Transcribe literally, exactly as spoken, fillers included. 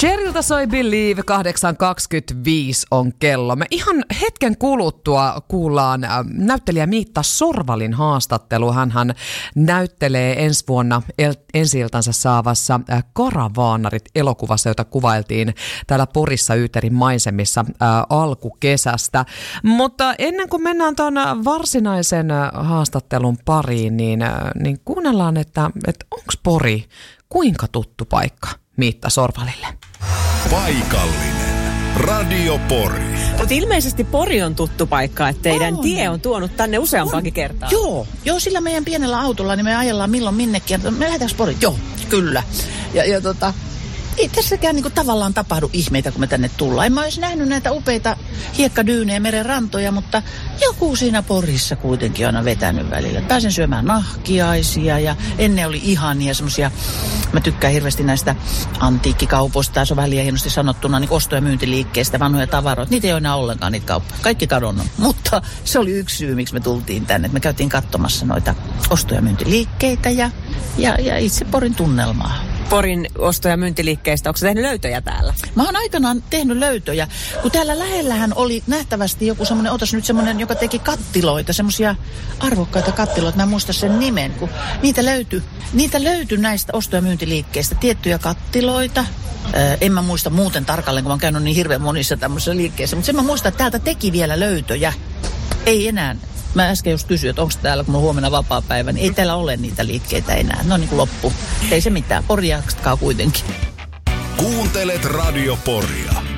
Cheryltä soi Believe, kahdeksan kaksikymmentäviisi on kello. Me ihan hetken kuluttua kuullaan äh, näyttelijä Miitta Sorvalin haastattelu. Hänhän näyttelee ensi vuonna el- ensi-iltansa saavassa äh, Karavaanarit-elokuvassa, jota kuvailtiin täällä Porissa Yyterin maisemissa äh, alkukesästä. Mutta ennen kuin mennään tuon varsinaisen äh, haastattelun pariin, niin, äh, niin kuunnellaan, että, että onko Pori kuinka tuttu paikka Miitta Sorvalille? Paikallinen Radio Pori. Mutta ilmeisesti Pori on tuttu paikka, että teidän on. tie on tuonut tänne useampaankin kertaa. Joo, joo, sillä meidän pienellä autolla niin me ajellaan milloin minnekin. Me lähdetäänkö Poriin? Joo, kyllä. Ja, ja tota, ei tässäkään niinku tavallaan tapahdu ihmeitä, kun me tänne tullaan. En mä olisi nähnyt näitä upeita hiekkadyynejä, meren rantoja, mutta joku siinä Porissa kuitenkin on aina vetänyt välillä. Pääsen syömään nahkiaisia ja ennen oli ihania semmosia, mä tykkään hirveästi näistä antiikkikaupoista, tai se on vähän liian hienosti sanottuna, niin osto- ja myyntiliikkeistä, vanhoja tavaroita. Niitä ei ole enää ollenkaan niitä kauppoja. Kaikki kadonnut. Mutta se oli yksi syy, miksi me tultiin tänne. Me käytiin katsomassa noita osto- ja myyntiliikkeitä ja, ja, ja itse Porin tunnelmaa. Porin osto- ja myyntiliikkeistä, onko sä tehnyt löytöjä täällä? Mä oon aikanaan tehnyt löytöjä, kun täällä lähellähän oli nähtävästi joku semmoinen, otas nyt semmoinen, joka teki kattiloita, semmoisia arvokkaita kattiloita, mä en muista sen nimen, kun niitä löytyi, niitä löytyi näistä osto- ja myyntiliikkeistä, tiettyjä kattiloita. Öö, en mä muista muuten tarkalleen, kun mä oon käynyt niin hirveän monissa tämmöisissä liikkeissä, mutta sen mä muistan, että täältä teki vielä löytöjä. Ei enää. Mä äsken just kysyin, että onko täällä, kun on huomenna vapaa päivä, niin ei täällä ole niitä liikkeitä enää. Ne on niin kuin loppu. Ei se mitään. Pori jatkaa kuitenkin. Kuuntelet Radio Poria.